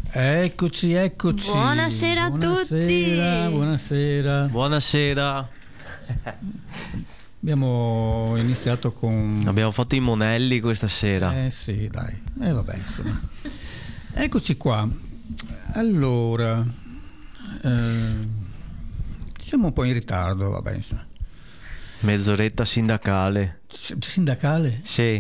Eccoci. Buonasera a tutti. Buonasera. Buonasera. Abbiamo iniziato con... Abbiamo fatto i monelli questa sera. Sì, dai. Vabbè, insomma. Eccoci qua. Allora, siamo un po' in ritardo, vabbè, insomma. Mezz'oretta sindacale. Sindacale? Sì.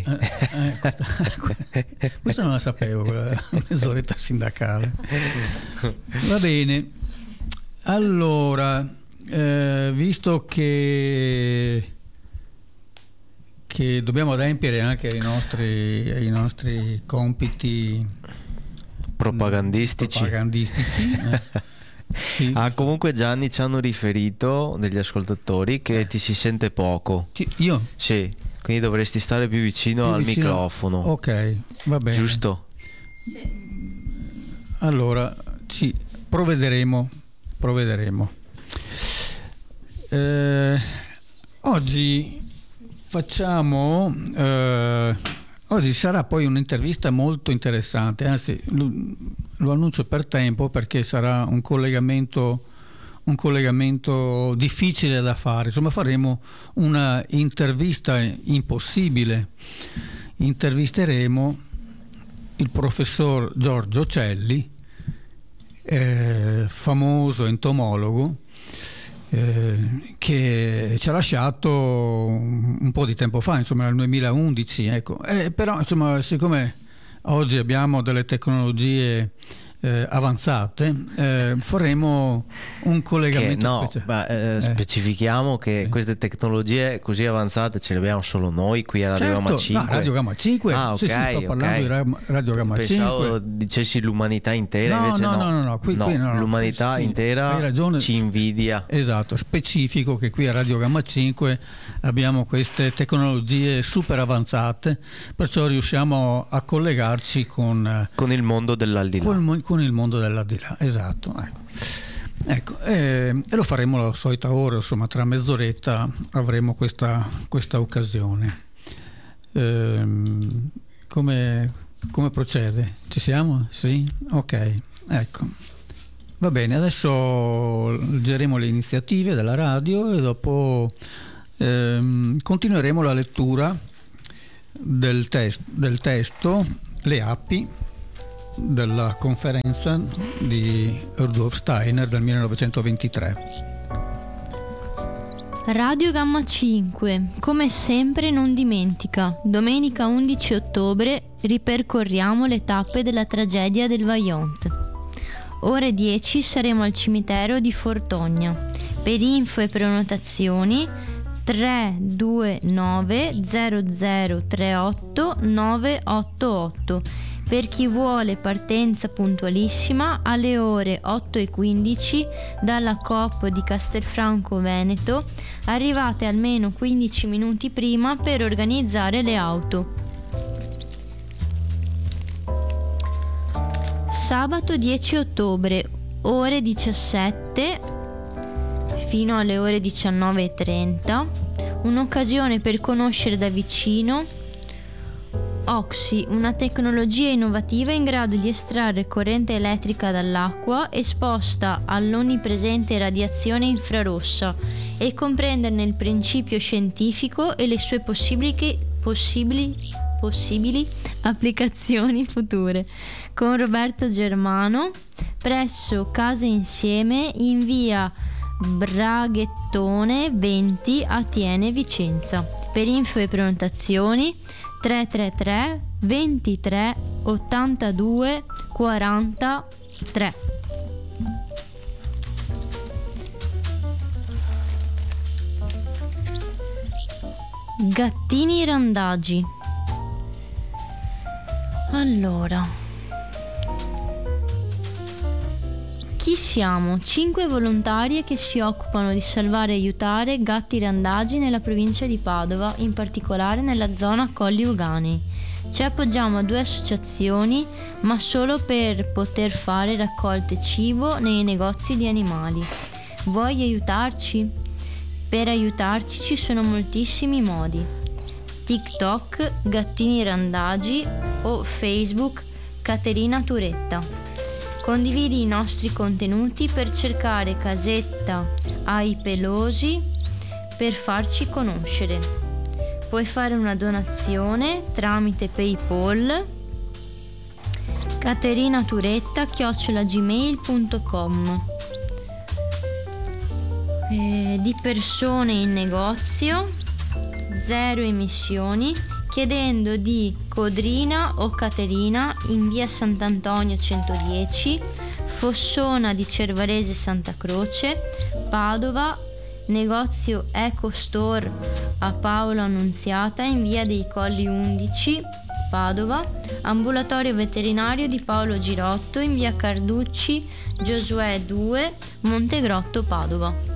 Questa non la sapevo, quella mezz'oretta sindacale. Va bene. Allora, visto che dobbiamo adempiere anche ai nostri compiti propagandistici. Sì. Comunque Gianni ci hanno riferito degli ascoltatori che ti si sente poco. Io? Sì, quindi dovresti stare più vicino al microfono. Ok, va bene. Giusto? Sì. Allora, sì, provvederemo. Oggi oggi sarà poi un'intervista molto interessante, anzi lo annuncio per tempo perché sarà un collegamento difficile da fare. Insomma, faremo una intervista impossibile. Intervisteremo il professor Giorgio Celli, famoso entomologo, che ci ha lasciato un po' di tempo fa, insomma nel 2011, ecco. Però insomma, siccome oggi abbiamo delle tecnologie avanzate, faremo un collegamento specifichiamo che queste tecnologie così avanzate ce le abbiamo solo noi qui a Radio Gamma 5. No, Radio Gamma 5. Ok, sì, sto parlando di Radio Gamma 5. Pensavo dicessi l'umanità intera, invece no. Qui l'umanità intera hai ragione, ci invidia. Esatto, specifico che qui a Radio Gamma 5 abbiamo queste tecnologie super avanzate, perciò riusciamo a collegarci con il mondo dell'aldilà. Con il mondo dell'aldilà, esatto, ecco. E lo faremo alla solita ora, insomma tra mezz'oretta avremo questa occasione. Come procede? Ci siamo? Sì? Ok, ecco. Va bene, adesso leggeremo le iniziative della radio e dopo continueremo la lettura del testo Le api della conferenza di Rudolf Steiner del 1923. Radio Gamma 5, come sempre non dimentica, domenica 11 ottobre ripercorriamo le tappe della tragedia del Vajont. Ore 10 saremo al cimitero di Fortogna. Per info e prenotazioni 329 0038 988. Per chi vuole partenza puntualissima alle ore 8:15 dalla Coop di Castelfranco Veneto, arrivate almeno 15 minuti prima per organizzare le auto. Sabato 10 ottobre, ore 17 fino alle ore 19:30, un'occasione per conoscere da vicino Oxy, una tecnologia innovativa in grado di estrarre corrente elettrica dall'acqua esposta all'onnipresente radiazione infrarossa e comprenderne il principio scientifico e le sue possibili applicazioni future, con Roberto Germano presso Casa Insieme in via Braghettone 20 a Tiene, Vicenza. Per info e prenotazioni 333 23 82 43. Gattini randagi. Allora, chi siamo? 5 volontarie che si occupano di salvare e aiutare gatti randagi nella provincia di Padova, in particolare nella zona Colli Euganei. Ci appoggiamo a 2 associazioni, ma solo per poter fare raccolte cibo nei negozi di animali. Vuoi aiutarci? Per aiutarci ci sono moltissimi modi. TikTok Gattini Randagi o Facebook Caterina Turetta. Condividi i nostri contenuti per cercare Casetta ai Pelosi per farci conoscere. Puoi fare una donazione tramite PayPal caterinaturetta@gmail.com. Di persone in negozio, 0 emissioni, chiedendo di Codrina o Caterina in via Sant'Antonio 110, Fossona di Cervarese Santa Croce, Padova, negozio Eco Store a Paolo Annunziata in via dei Colli 11, Padova, ambulatorio veterinario di Paolo Girotto in via Carducci Giosuè 2, Montegrotto, Padova.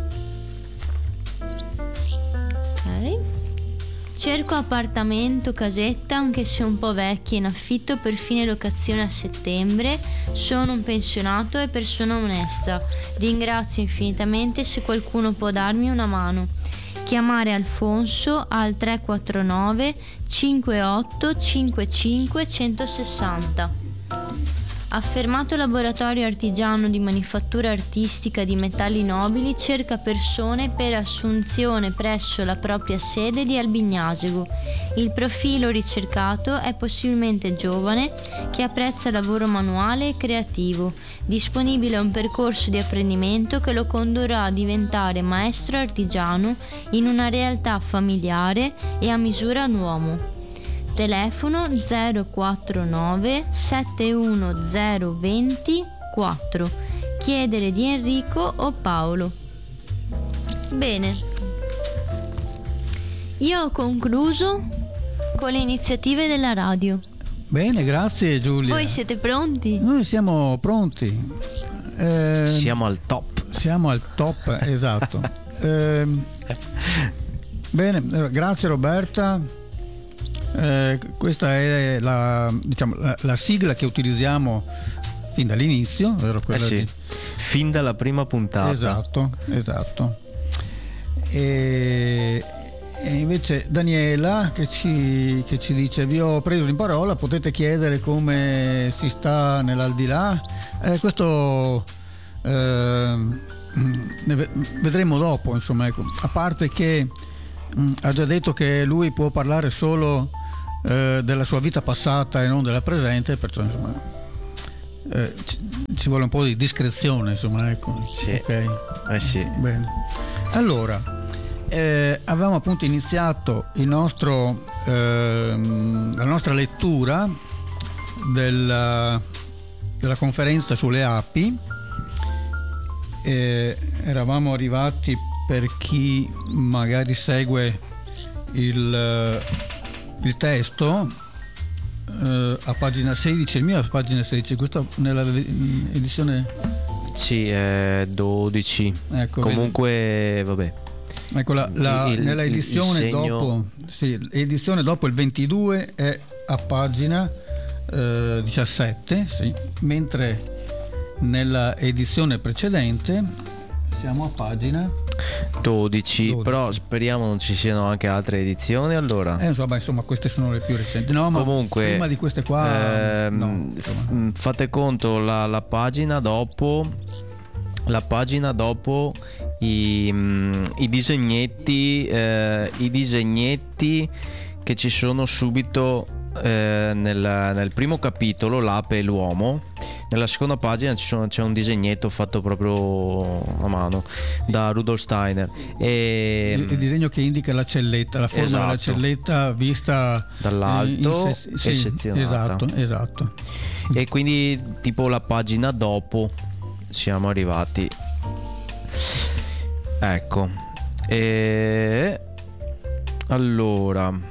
Cerco appartamento, casetta, anche se un po' vecchia, in affitto per fine locazione a settembre. Sono un pensionato e persona onesta. Ringrazio infinitamente se qualcuno può darmi una mano. Chiamare Alfonso al 349 58 55 160. Affermato laboratorio artigiano di manifattura artistica di metalli nobili cerca persone per assunzione presso la propria sede di Albignasego. Il profilo ricercato è possibilmente giovane che apprezza lavoro manuale e creativo. Disponibile un percorso di apprendimento che lo condurrà a diventare maestro artigiano in una realtà familiare e a misura d'uomo. Telefono 049 710 4. Chiedere di Enrico o Paolo. Bene, io ho concluso con le iniziative della radio. Bene, grazie Giulia. Voi siete pronti? Noi siamo pronti. Siamo al top. Siamo al top, esatto. Bene, grazie Roberta. Questa è la sigla che utilizziamo fin dall'inizio, vero? Sì. Fin dalla prima puntata. Esatto. E invece Daniela che ci dice: vi ho preso in parola, potete chiedere come si sta nell'aldilà. Questo vedremo dopo, insomma, ecco. A parte che ha già detto che lui può parlare solo della sua vita passata e non della presente, perciò insomma ci vuole un po' di discrezione, insomma, ecco. Sì. Okay. Sì. Bene. Allora, avevamo appunto iniziato la nostra lettura della conferenza sulle api. Eravamo arrivati, per chi magari segue il testo, a pagina 16, il mio è a pagina 16, questo nella edizione sì, è 12. Ecco, comunque vabbè. Ecco, nella edizione dopo, sì, l'edizione dopo il 22 è a pagina 17, sì, mentre nella edizione precedente siamo a pagina 12, però speriamo non ci siano anche altre edizioni, allora. Insomma, queste sono le più recenti. No, ma comunque, prima di queste qua fate conto, la pagina dopo i disegnetti che ci sono subito nel primo capitolo, l'ape e l'uomo. Nella seconda pagina c'è un disegnetto fatto proprio a mano da Rudolf Steiner, il disegno che indica la celletta, la forma della celletta vista dall'alto e sezionata. Esatto. E quindi tipo la pagina dopo siamo arrivati, ecco. E allora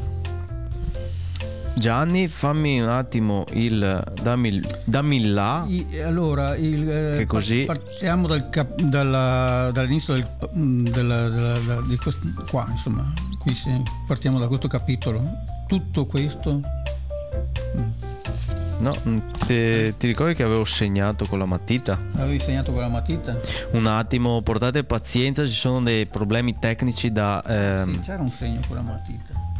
Gianni, fammi un attimo dammi là. Allora, che così partiamo dall'inizio di questo qua, insomma, qui partiamo da questo capitolo. Tutto questo. No, ti ricordi che avevo segnato con la matita? Avevi segnato con la matita? Un attimo, portate pazienza, ci sono dei problemi tecnici da... Sì, c'era un segno con la matita.